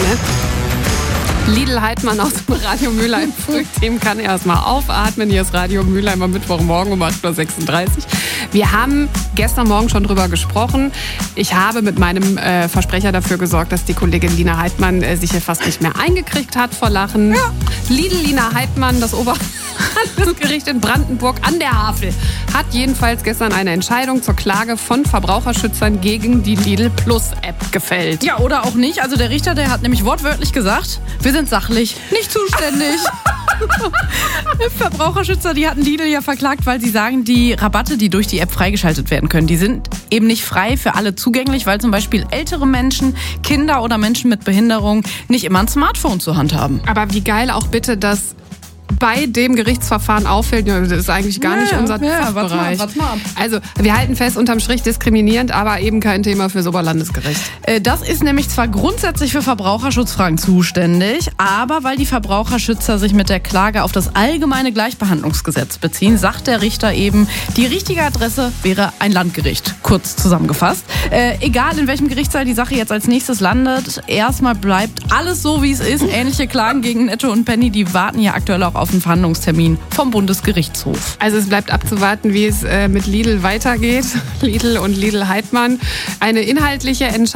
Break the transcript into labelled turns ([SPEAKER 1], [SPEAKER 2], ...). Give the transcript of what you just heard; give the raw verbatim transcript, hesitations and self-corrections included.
[SPEAKER 1] ne? Lidl Heidmann aus dem Radio Mülheim Frühteam kann erstmal aufatmen. Hier ist Radio Mülheim am Mittwochmorgen um acht Uhr sechsunddreißig. Wir haben gestern Morgen schon drüber gesprochen. Ich habe mit meinem äh, Versprecher dafür gesorgt, dass die Kollegin Lina Heidmann äh, sich hier fast nicht mehr eingekriegt hat vor Lachen. Ja. Lidl Lina Heidmann, das Oberlandesgericht in Brandenburg an der Havel, hat jedenfalls gestern eine Entscheidung zur Klage von Verbraucherschützern gegen die Lidl Plus App gefällt.
[SPEAKER 2] Ja, oder auch nicht. Also der Richter, der hat nämlich wortwörtlich gesagt, wir sind sachlich, nicht zuständig. Verbraucherschützer, die hatten Lidl ja verklagt, weil sie sagen, die Rabatte, die durch die App freigeschaltet werden können, die sind eben nicht frei für alle zugänglich, weil zum Beispiel ältere Menschen, Kinder oder Menschen mit Behinderung nicht immer ein Smartphone zur Hand haben.
[SPEAKER 1] Aber wie geil auch bitte, dass bei dem Gerichtsverfahren auffällt, das ist eigentlich gar
[SPEAKER 2] ja,
[SPEAKER 1] nicht unser
[SPEAKER 2] ja,
[SPEAKER 1] Fachbereich.
[SPEAKER 2] Warte mal, warte mal ab.
[SPEAKER 1] Also, wir halten fest, unterm Strich diskriminierend, aber eben kein Thema fürs Oberlandesgericht.
[SPEAKER 2] Das ist nämlich zwar grundsätzlich für Verbraucherschutzfragen zuständig, aber weil die Verbraucherschützer sich mit der Klage auf das allgemeine Gleichbehandlungsgesetz beziehen, sagt der Richter eben, die richtige Adresse wäre ein Landgericht, kurz zusammengefasst. Äh, egal in welchem Gerichtssaal die Sache jetzt als nächstes landet, erstmal bleibt alles so, wie es ist. Ähnliche Klagen gegen Netto und Penny, die warten ja aktuell auch auf einen Verhandlungstermin vom Bundesgerichtshof.
[SPEAKER 1] Also es bleibt abzuwarten, wie es äh, mit Lidl weitergeht. Lidl und Lidl Heidmann. Eine inhaltliche Entscheidung